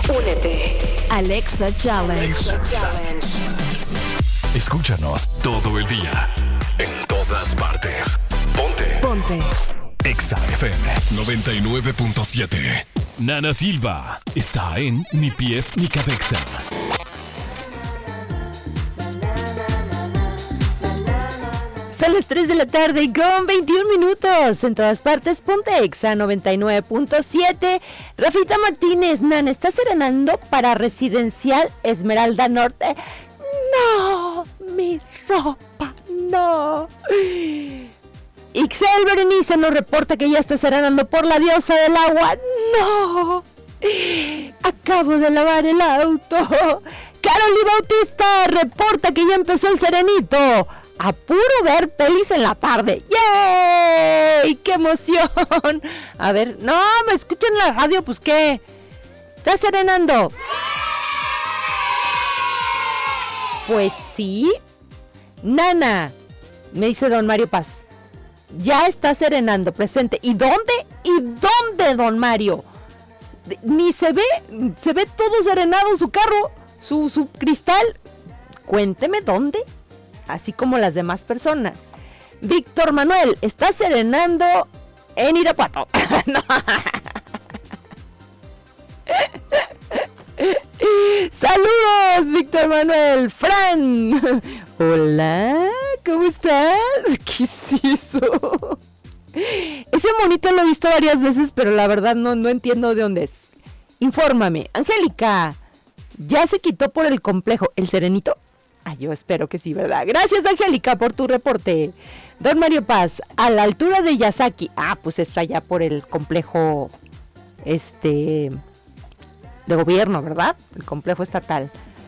Únete. Alexa Challenge. Escúchanos todo el día. En todas partes. Ponte. Exa FM 99.7. Nana Silva está en Ni Pies Ni Cabeza. Son las 3 de la tarde con 21 minutos. En todas partes, ponte Exa 99.7. Rafita Martínez, Nana, ¿estás serenando para Residencial Esmeralda Norte? No, mi ropa, no. Ixel Berenice nos reporta que ya está serenando por la diosa del agua. No, acabo de lavar el auto. Carolina Bautista reporta que ya empezó el serenito. A puro ver pelis en la tarde. ¡Yay! ¡Qué emoción! A ver, no, me escuchan en la radio, pues ¿qué? ¿Estás serenando? Pues sí. Nana, me dice don Mario Paz, ya está serenando, presente. ¿Y dónde? ¿Y dónde, don Mario? Ni se ve todo serenado en su carro, su cristal. Cuénteme dónde. Así como las demás personas. Víctor Manuel, está serenando en Irapuato. No. Saludos, Víctor Manuel. Fran, hola, ¿cómo estás? ¿Qué es eso? Ese monito lo he visto varias veces, pero la verdad no entiendo de dónde es. Infórmame. Angélica, ¿ya se quitó por el complejo el serenito? Yo espero que sí, ¿verdad? Gracias, Angélica, por tu reporte. Don Mario Paz, a la altura de Yasaki. Pues está allá por el complejo de gobierno, ¿verdad? El complejo estatal.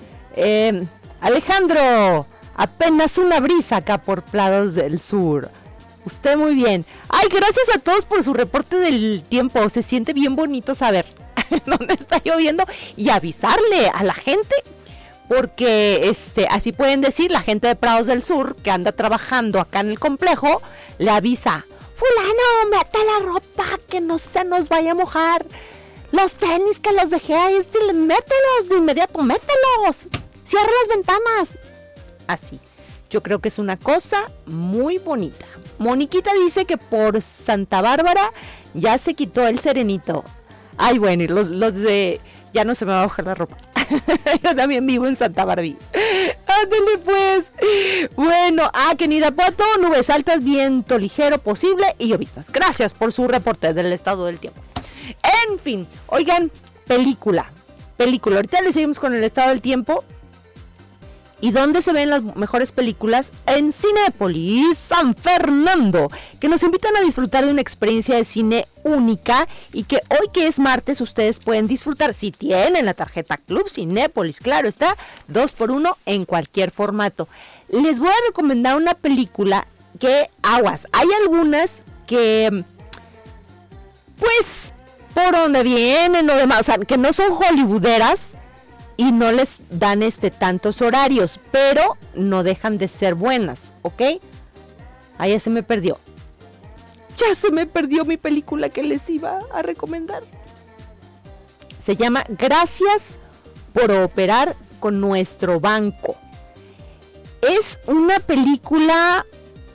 Alejandro, apenas una brisa acá por Prados del Sur. Usted muy bien. Gracias a todos por su reporte del tiempo. Se siente bien bonito saber dónde está lloviendo y avisarle a la gente. Porque así pueden decir, la gente de Prados del Sur que anda trabajando acá en el complejo, le avisa: fulano, mete la ropa que no se nos vaya a mojar, los tenis que los dejé ahí, mételos de inmediato, mételos, cierra las ventanas. Así, yo creo que es una cosa muy bonita. Moniquita dice que por Santa Bárbara ya se quitó el serenito. Bueno, y los de... ya no se me va a mojar la ropa. Yo también vivo en Santa Barbie. Ándale pues. Bueno, que en Irapuato, nubes altas, viento ligero posible y llovistas. Gracias por su reporte del estado del tiempo. En fin, oigan, película. Ahorita le seguimos con el estado del tiempo. ¿Y dónde se ven las mejores películas? En Cinépolis San Fernando, que nos invitan a disfrutar de una experiencia de cine única y que hoy, que es martes, ustedes pueden disfrutar si tienen la tarjeta Club Cinépolis, claro está, 2x1 en cualquier formato. Les voy a recomendar una película que, aguas, hay algunas que, pues, por donde vienen o demás, o sea, que no son hollywooderas, y no les dan tantos horarios, pero no dejan de ser buenas, ¿ok? Ya se me perdió. Ya se me perdió mi película que les iba a recomendar. Se llama Gracias por operar con nuestro banco. Es una película,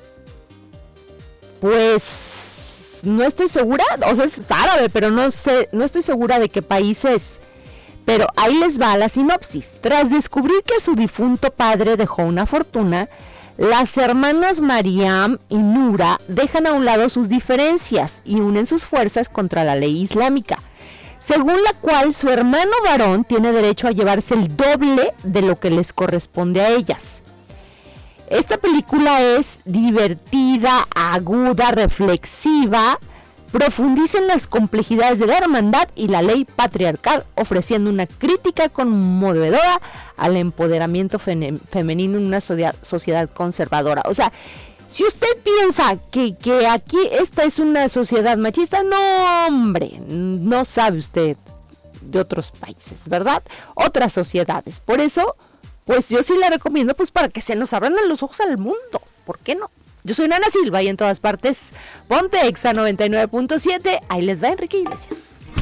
pues, no estoy segura, o sea, es árabe, pero no estoy segura de qué país es. Pero ahí les va la sinopsis. Tras descubrir que su difunto padre dejó una fortuna, las hermanas Mariam y Nura dejan a un lado sus diferencias y unen sus fuerzas contra la ley islámica, según la cual su hermano varón tiene derecho a llevarse el doble de lo que les corresponde a ellas. Esta película es divertida, aguda, reflexiva. Profundiza en las complejidades de la hermandad y la ley patriarcal, ofreciendo una crítica conmovedora al empoderamiento femenino en una sociedad conservadora. O sea, si usted piensa que aquí esta es una sociedad machista, no, hombre, no sabe usted de otros países, ¿verdad? Otras sociedades. Por eso, pues yo sí le recomiendo, pues para que se nos abran los ojos al mundo. ¿Por qué no? Yo soy Nana Silva y en todas partes, ponte Exa 99.7. Ahí les va Enrique Iglesias.